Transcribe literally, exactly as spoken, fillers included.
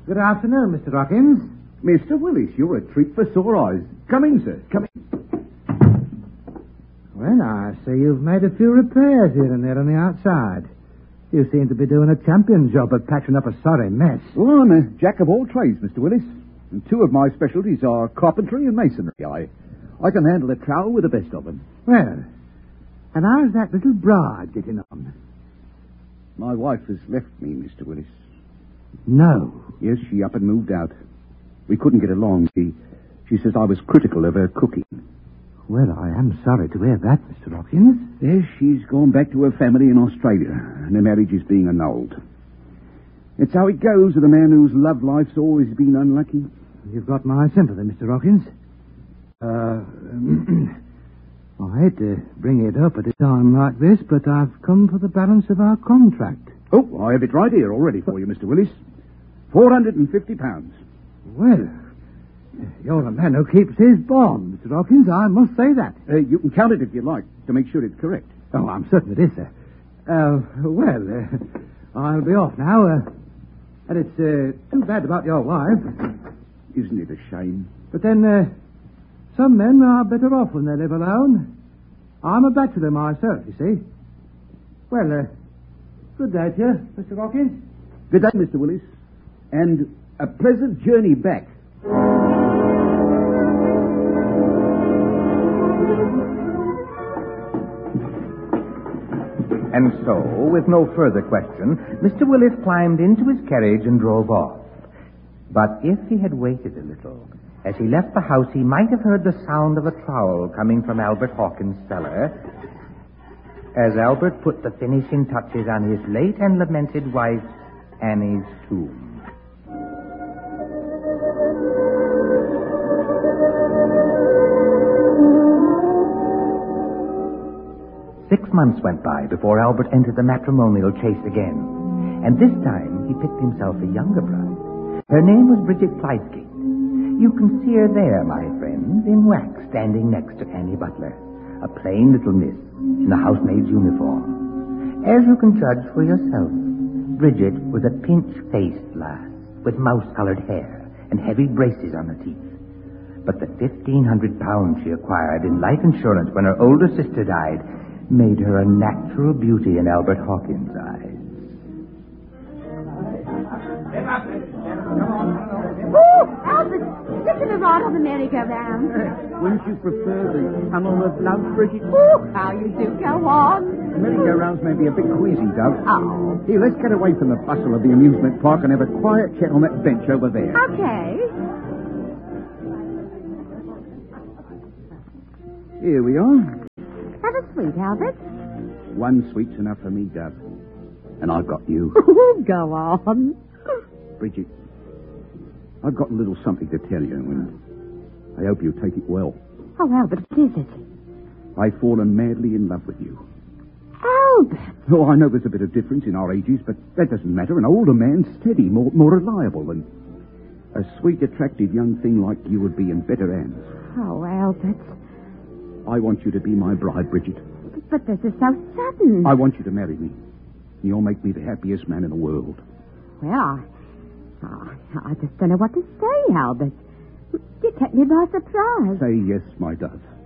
Good afternoon, Mister Hawkins. Mister Willis, you're a treat for sore eyes. Come in, sir. Come in. Well, I see you've made a few repairs here and there on the outside. You seem to be doing a champion job at patching up a sorry mess. Well, I'm a jack of all trades, Mister Willis. And two of my specialties are carpentry and masonry. I, I can handle a trowel with the best of them. Well, and how's that little bride getting on? My wife has left me, Mister Willis. No. Yes, she up and moved out. We couldn't get along. She, she says I was critical of her cooking. Well, I am sorry to hear that, Mister Hawkins. Yes, she's gone back to her family in Australia, and her marriage is being annulled. It's how it goes with a man whose love life's always been unlucky. You've got my sympathy, Mister Hawkins. Uh, I hate to bring it up at a time like this, but I've come for the balance of our contract. Oh, I have it right here already for you, Mister Willis. Four hundred and fifty pounds. Well, you're a man who keeps his bond, Mister Hawkins. I must say that. Uh, you can count it if you like, to make sure it's correct. Oh, I'm certain it is, sir. Uh, well, uh, I'll be off now. Uh, and it's uh, too bad about your wife. Isn't it a shame? But then, uh, some men are better off when they live alone. I'm a bachelor myself, you see. Well, uh, good day to you, Mister Hawkins. Good day, Mister Willis. And a pleasant journey back. And so, with no further question, Mister Willis climbed into his carriage and drove off. But if he had waited a little, as he left the house, he might have heard the sound of a trowel coming from Albert Hawkins' cellar, as Albert put the finishing touches on his late and lamented wife, Annie's tomb. Six months went by before Albert entered the matrimonial chase again. And this time he picked himself a younger bride. Her name was Bridget Clydesgate. You can see her there, my friends, in wax, standing next to Annie Butler, a plain little miss in a housemaid's uniform. As you can judge for yourself, Bridget was a pinch-faced lass with mouse-colored hair and heavy braces on her teeth. But the fifteen hundred pounds she acquired in life insurance when her older sister died made her a natural beauty in Albert Hawkins' eyes. Oh, Albert, listen to right on the merry-go-round. Wouldn't you prefer the tunnel of love, Bridget? Oh, how you do go on. The merry-go-rounds may be a bit queasy, Dove. Oh. Here, let's get away from the bustle of the amusement park and have a quiet chat on that bench over there. Okay. Here we are. Have a sweet, Albert. One sweet's enough for me, Dove. And I've got you. Go on. Bridget, I've got a little something to tell you, and I hope you take it well. Oh, Albert, what is it? I've fallen madly in love with you. Albert. Oh, I know there's a bit of difference in our ages, but that doesn't matter. An older man's steady, more, more reliable, and a sweet, attractive young thing like you would be in better hands. Oh, Albert. I want you to be my bride, Bridget. But this is so sudden. I want you to marry me. You'll make me the happiest man in the world. Well, I, I, I just don't know what to say, Albert. You take me by surprise. Say yes, my dove.